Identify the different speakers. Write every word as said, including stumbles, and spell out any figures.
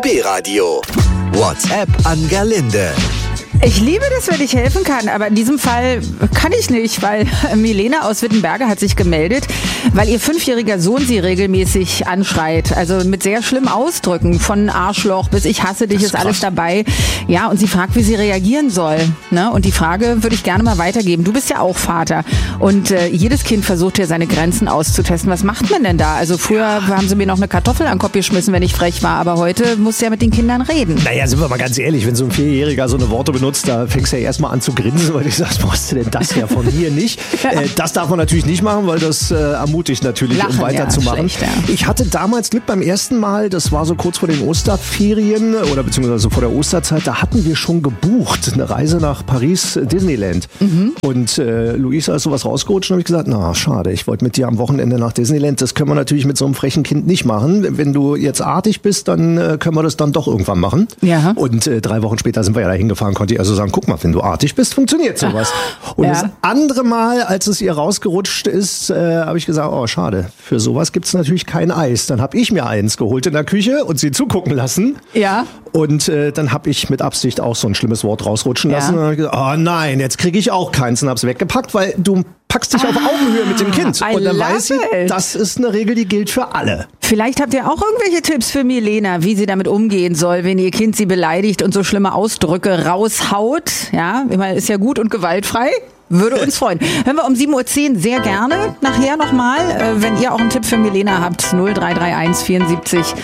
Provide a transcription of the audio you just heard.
Speaker 1: B-Radio. WhatsApp an Gerlinde.
Speaker 2: Ich liebe das, wenn ich helfen kann, aber in diesem Fall kann ich nicht, weil Milena aus Wittenberge hat sich gemeldet, weil ihr fünfjähriger Sohn sie regelmäßig anschreit. Also mit sehr schlimmen Ausdrücken, von Arschloch bis ich hasse dich, ist, ist alles dabei. Ja, und sie fragt, wie sie reagieren soll. Ne? Und die Frage würde ich gerne mal weitergeben. Du bist ja auch Vater und äh, jedes Kind versucht ja seine Grenzen auszutesten. Was macht man denn da? Also früher ja. haben sie mir noch eine Kartoffel an den Kopf geschmissen, wenn ich frech war, aber heute musst du ja mit den Kindern reden.
Speaker 3: Naja, sind wir mal ganz ehrlich, wenn so ein Vierjähriger so eine Worte benutzt, da fängst du ja erstmal an zu grinsen, weil ich sag, was brauchst du denn das ja von mir nicht? Ja. Äh, das darf man natürlich nicht machen, weil das äh, ermutigt natürlich, Lachen, um weiterzumachen. Ja, ja. Ich hatte damals Glück beim ersten Mal, das war so kurz vor den Osterferien oder beziehungsweise vor der Osterzeit, da hatten wir schon gebucht, eine Reise nach Paris Disneyland. Mhm. Und äh, Luisa ist sowas rausgerutscht und habe ich gesagt, na schade, ich wollte mit dir am Wochenende nach Disneyland, das können wir natürlich mit so einem frechen Kind nicht machen. Wenn du jetzt artig bist, dann äh, können wir das dann doch irgendwann machen. Ja. Und äh, drei Wochen später sind wir ja da hingefahren, konnte ich also sagen, guck mal, wenn du artig bist, funktioniert sowas. Und ja. das andere Mal, als es ihr rausgerutscht ist, äh, habe ich gesagt, oh schade, für sowas gibt es natürlich kein Eis. Dann habe ich mir eins geholt in der Küche und sie zugucken lassen. Ja. Und äh, dann habe ich mit Absicht auch so ein schlimmes Wort rausrutschen lassen. Ja. Und dann habe ich gesagt, oh nein, jetzt kriege ich auch keins und habe es weggepackt, weil du packst dich ah, auf Augenhöhe mit dem Kind. I und dann weiß sie, das ist eine Regel, die gilt für alle.
Speaker 2: Vielleicht habt ihr auch irgendwelche Tipps für Milena, wie sie damit umgehen soll, wenn ihr Kind sie beleidigt und so schlimme Ausdrücke raushaut. Ja, ich meine, ist ja gut und gewaltfrei. Würde uns freuen. Hören wir um sieben Uhr zehn sehr gerne nachher nochmal. Wenn ihr auch einen Tipp für Milena habt, null drei drei eins vierundsiebzig